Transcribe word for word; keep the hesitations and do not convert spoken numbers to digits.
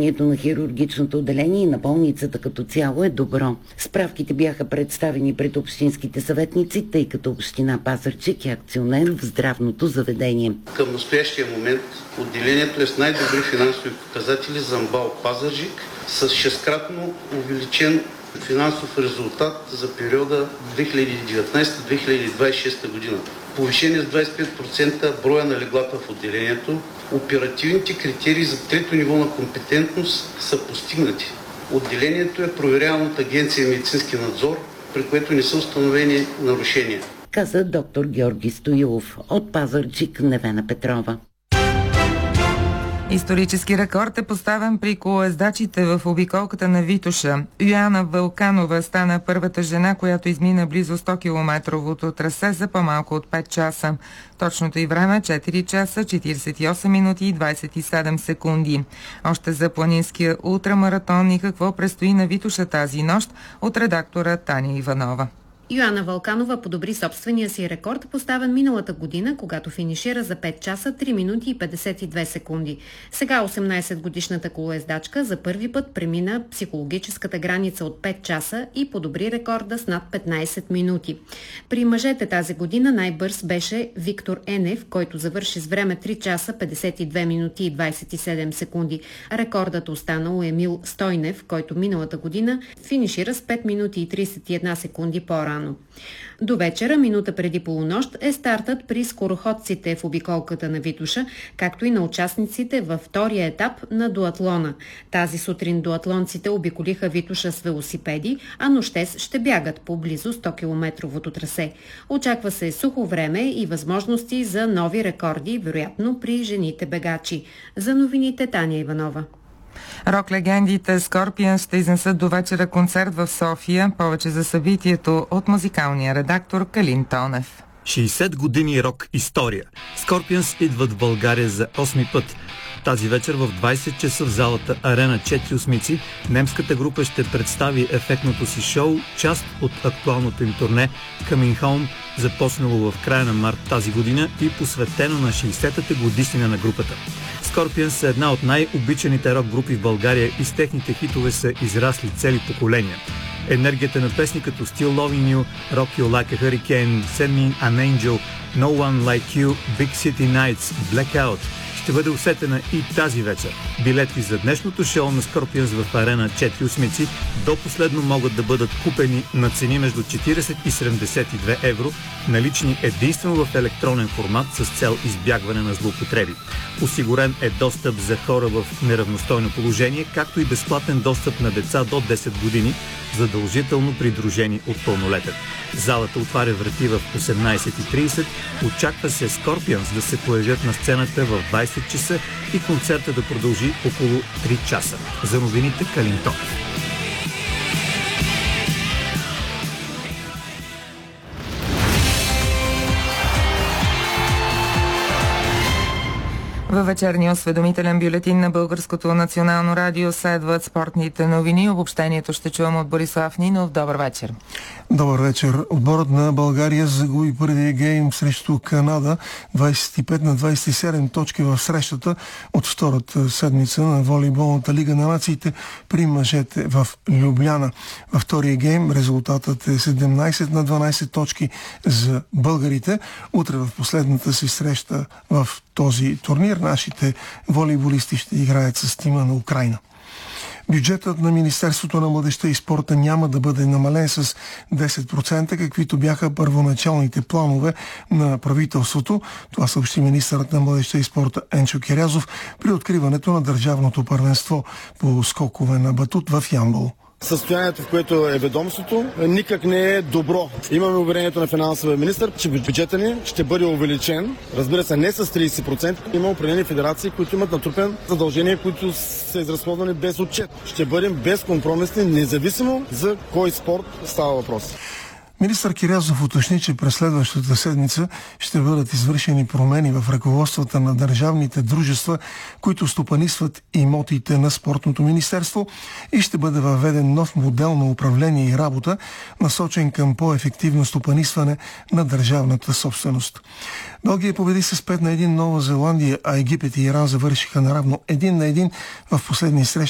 Състоянието на хирургичното отделение и на болницата като цяло е добро. Справките бяха представени пред общинските съветници, тъй като община Пазарджик е акционер в здравното заведение. Към настоящия момент отделението е с най-добри финансови показатели за МБАЛ Пазарджик, с шесткратно увеличен финансов резултат за периода две хиляди и деветнадесета - две хиляди двадесет и шеста година. Повишение с двадесет и пет процента броя на леглата в отделението. Оперативните критерии за трето ниво на компетентност са постигнати. Отделението е проверявано от Агенция медицински надзор, при което не са установени нарушения, каза доктор Георги Стоилов. От Пазарджик Невена Петрова. Исторически рекорд е поставен при колоездачите в обиколката на Витоша. Йоана Вълканова стана първата жена, която измина близо сто километровото трасе за по-малко от пет часа. Точното й време – четири часа, четиридесет и осем минути и двадесет и седем секунди. Още за планинския ултрамаратон и какво предстои на Витоша тази нощ от редактора Таня Иванова. Йоана Вълканова подобри собствения си рекорд, поставен миналата година, когато финишира за пет часа, три минути и петдесет и две секунди. Сега осемнадесетгодишната колоездачка за първи път премина психологическата граница от пет часа и подобри рекорда с над петнадесет минути. При мъжете тази година най-бърз беше Виктор Енев, който завърши с време три часа, петдесет и две минути и двадесет и седем секунди. Рекордът останал Емил Стойнев, който миналата година финишира с пет минути и тридесет и една секунди по-рано. До вечера, минута преди полунощ, е стартът при скороходците в обиколката на Витоша, както и на участниците във втория етап на дуатлона. Тази сутрин дуатлонците обиколиха Витоша с велосипеди, а нощес ще бягат по близо сто километровото трасе. Очаква се сухо време и възможности за нови рекорди, вероятно при жените бегачи. За новините Таня Иванова. Рок-легендите Scorpions ще изнесат до вечера концерт в София. Повече за събитието от музикалния редактор Калин Тонев. шейсет години рок история. Scorpions идват в България за осми път. Тази вечер в двадесет часа в залата Арена четири осмици немската група ще представи ефектното си шоу, част от актуалното им турне Coming Home, започнало в края на март тази година и посветено на шейсетата годишнина на групата. Scorpions са една от най-обичаните рок групи в България и с техните хитове са израсли цели поколения. Енергията на песни като Still Loving You, Rock You Like a Hurricane, Send Me an Angel, No One Like You, Big City Nights, Blackout ще бъде усетена и тази вечер. Билети за днешното шоу на Scorpions в Арена четири осмици до последно могат да бъдат купени на цени между четиридесет и седемдесет и две евро, налични единствено в електронен формат с цел избягване на злоупотреби. Осигурен е достъп за хора в неравностойно положение, както и безплатен достъп на деца до десет години, задължително придружени от пълнолетен. Залата отваря врати в осемнадесет и тридесет. Очаква се Scorpions да се появят на сцената в двадесет часа и концерта да продължи около три часа. За новините Калин Тонев. Във вечерния осведомителен бюлетин на Българското национално радио следват спортните новини. Обобщението ще чувам от Борислав Нинов. Добър вечер. Добър вечер. Отборът на България загуби първия гейм срещу Канада двадесет и пет на двадесет и седем точки в срещата от втората седмица на волейболната лига на нациите при мъжете в Любляна. Във втория гейм резултатът е седемнадесет на дванадесет точки за българите. Утре в последната си среща в този турнир нашите волейболисти ще играят с тима на Украйна. Бюджетът на Министерството на младежта и спорта няма да бъде намален с десет процента, каквито бяха първоначалните планове на правителството. Това съобщи министърът на младежта и спорта Енчо Кирязов при откриването на държавното първенство по скокове на батут в Ямбол. Състоянието, в което е ведомството, никак не е добро. Имаме уверението на финансовия министър, че бюджетът ни ще бъде увеличен. Разбира се, не с тридесет процента. Има определени федерации, които имат натрупен задължения, които са изразходвани без отчет. Ще бъдем безкомпромисни, независимо за кой спорт става въпрос. Министър Кирязов уточни, че през следващата седмица ще бъдат извършени промени в ръководствата на държавните дружества, които стопанисват имотите на Спортното министерство и ще бъде въведен нов модел на управление и работа, насочен към по-ефективно стопанисване на държавната собственост. Белгия победи с пет на едно Нова Зеландия, а Египет и Иран завършиха наравно един на един в последния среща